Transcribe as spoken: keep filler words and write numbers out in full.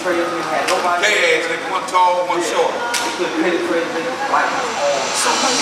president, had nobody. Gay ass nigga, one tall, one short. He put petty president, white. So